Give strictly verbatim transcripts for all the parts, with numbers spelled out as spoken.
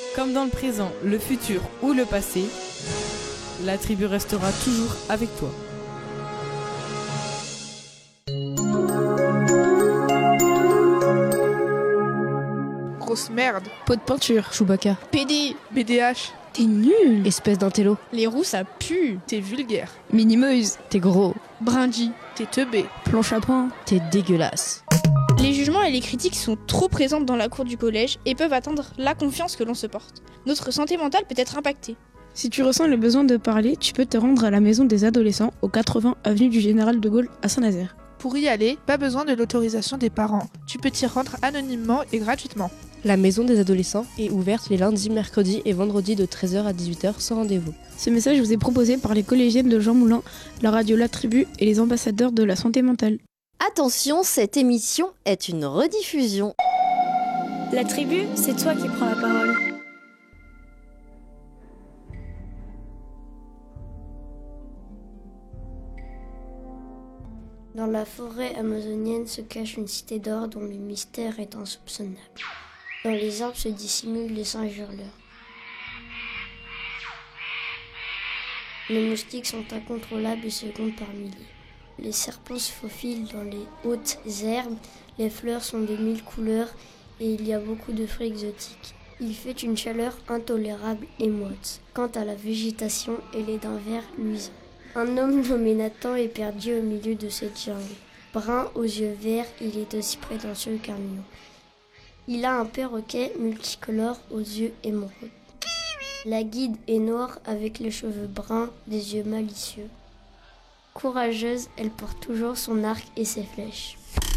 Comme dans le présent, le futur ou le passé, la tribu restera toujours avec toi. Grosse merde. Pot de peinture. Chewbacca. P D. B D H. T'es nul. Espèce d'intello. Les roues ça pue. T'es vulgaire. Minimeuse. T'es gros. Brindille. T'es teubé. Planche à point. T'es dégueulasse. Les jugements et les critiques sont trop présentes dans la cour du collège et peuvent atteindre la confiance que l'on se porte. Notre santé mentale peut être impactée. Si tu ressens le besoin de parler, tu peux te rendre à la maison des adolescents au quatre-vingts avenue du Général de Gaulle à Saint-Nazaire. Pour y aller, pas besoin de l'autorisation des parents. Tu peux t'y rendre anonymement et gratuitement. La maison des adolescents est ouverte les lundis, mercredis et vendredis de treize heures à dix-huit heures sans rendez-vous. Ce message vous est proposé par les collégiennes de Jean Moulin, la radio La Tribu et les ambassadeurs de la santé mentale. Attention, cette émission est une rediffusion. La tribu, c'est toi qui prends la parole. Dans la forêt amazonienne se cache une cité d'or dont le mystère est insoupçonnable. Dans les arbres se dissimulent les singes hurleurs. Les moustiques sont incontrôlables et se comptent par milliers. Les serpents se faufilent dans les hautes herbes, les fleurs sont de mille couleurs et il y a beaucoup de fruits exotiques. Il fait une chaleur intolérable et moite. Quant à la végétation, elle est d'un vert luisant. Un homme nommé Nathan est perdu au milieu de cette jungle. Brun aux yeux verts, il est aussi prétentieux qu'un lion. Il a un perroquet multicolore aux yeux émeraudes. La guide est noire avec les cheveux bruns, des yeux malicieux. Courageuse, elle porte toujours son arc et ses flèches.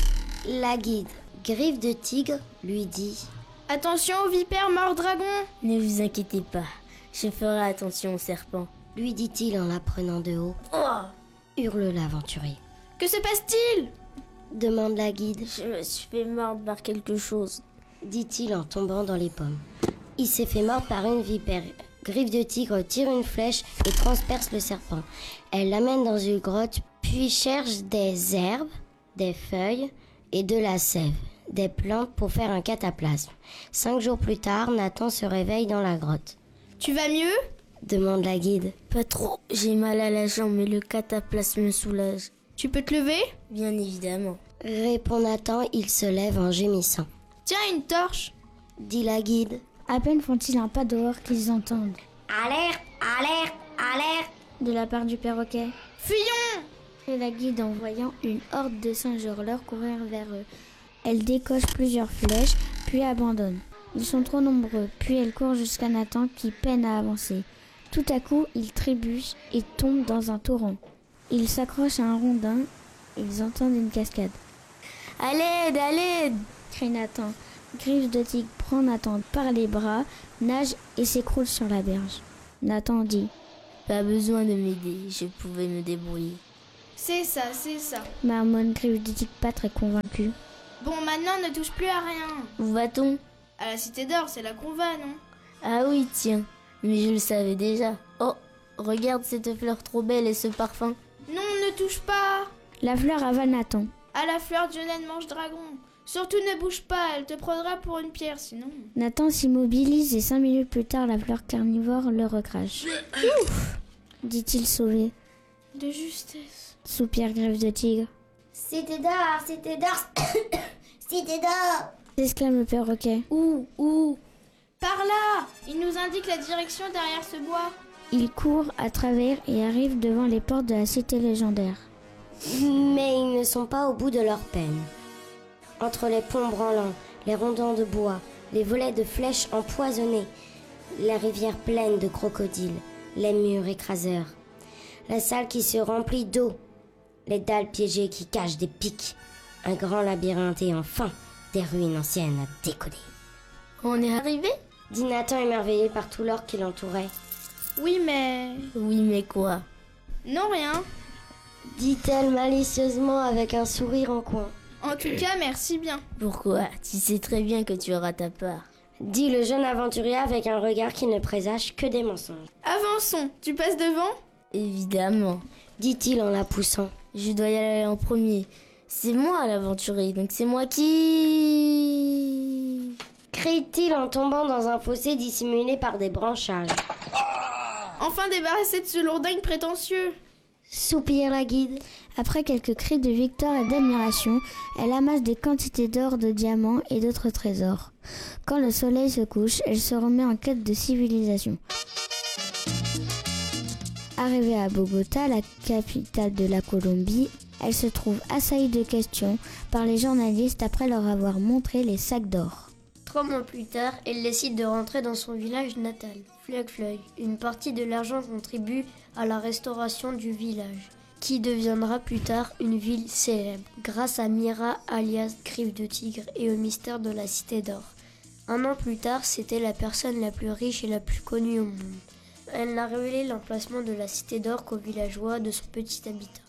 La guide, griffe de tigre, lui dit « Attention aux vipères mord-dragon !» « Ne vous inquiétez pas, je ferai attention aux serpents. » lui dit-il en la prenant de haut. « Oh !» hurle l'aventurier. « Que se passe-t-il » demande la guide. « Je me suis fait mordre par quelque chose. » dit-il en tombant dans les pommes. Il s'est fait mordre par une vipère. Griffe de tigre tire une flèche et transperce le serpent. Elle l'amène dans une grotte, puis cherche des herbes, des feuilles et de la sève, des plantes pour faire un cataplasme. Cinq jours plus tard, Nathan se réveille dans la grotte. « Tu vas mieux ?» demande la guide. « Pas trop, j'ai mal à la jambe mais le cataplasme me soulage. »« Tu peux te lever ?»« Bien évidemment. » répond Nathan, il se lève en gémissant. « Tiens, une torche !» dit la guide. À peine font-ils un pas dehors qu'ils entendent « Alerte, alerte, alerte !» de la part du perroquet. « Fuyons !» et la guide en voyant une horde de singes hurleurs courir vers eux. Elle décoche plusieurs flèches, puis abandonne. Ils sont trop nombreux, puis elle court jusqu'à Nathan qui peine à avancer. Tout à coup, il trébuche et tombe dans un torrent. Il s'accroche à un rondin, ils entendent une cascade. « À l'aide, à l'aide !» crie Nathan. Griffe de tigre prend Nathan par les bras, nage et s'écroule sur la berge. Nathan dit « Pas besoin de m'aider, je pouvais me débrouiller. » « C'est ça, c'est ça. » marmonne Griffe de tigre pas très convaincu. « Bon, maintenant ne touche plus à rien. »« Où va-t-on ?»« À la cité d'or, c'est là qu'on va, non ?»« Ah oui, tiens, mais je le savais déjà. Oh, regarde cette fleur trop belle et ce parfum. »« Non, ne touche pas !» La fleur avale Nathan. « À la fleur du naine mange-dragon. Surtout ne bouge pas, elle te prendra pour une pierre sinon. » Nathan s'immobilise et cinq minutes plus tard, la fleur carnivore le recrache. « Ouf !» dit-il sauvé. « De justesse. » soupire Griffe de tigre. « Cité d'or, cité d'or, cité d'or !» s'exclame le perroquet. « Où, où ?»« Par là !» Il nous indique la direction derrière ce bois. Il court à travers et arrive devant les portes de la cité légendaire. Mais ils ne sont pas au bout de leur peine. Entre les ponts branlants, les rondins de bois, les volets de flèches empoisonnées, la rivière pleine de crocodiles, les murs écraseurs, la salle qui se remplit d'eau, les dalles piégées qui cachent des pics, un grand labyrinthe et enfin des ruines anciennes à décoder. « On est arrivé ?» dit Nathan émerveillé par tout l'or qui l'entourait. « Oui, mais... » Oui, mais quoi ? Non, rien. Dit-elle malicieusement avec un sourire en coin. En tout cas, merci bien. Pourquoi ? Tu sais très bien que tu auras ta part. Dit le jeune aventurier avec un regard qui ne présage que des mensonges. Avançons, tu passes devant ? Évidemment. Dit-il en la poussant. Je dois y aller en premier. C'est moi l'aventurier, donc c'est moi qui... s'écrie-t-il en tombant dans un fossé dissimulé par des branchages. Enfin débarrassé de ce lourdingue prétentieux, soupire la guide. Après quelques cris de victoire et d'admiration, elle amasse des quantités d'or, de diamants et d'autres trésors. Quand le soleil se couche, elle se remet en quête de civilisation. Arrivée à Bogota, la capitale de la Colombie, elle se trouve assaillie de questions par les journalistes après leur avoir montré les sacs d'or. Trois mois plus tard, elle décide de rentrer dans son village natal, Fleuc-Fleuil. Une partie de l'argent contribue à la restauration du village, qui deviendra plus tard une ville célèbre, grâce à Mira alias Griffe de Tigre et au mystère de la Cité d'Or. Un an plus tard, c'était la personne la plus riche et la plus connue au monde. Elle n'a révélé l'emplacement de la Cité d'Or qu'aux villageois de son petit habitat.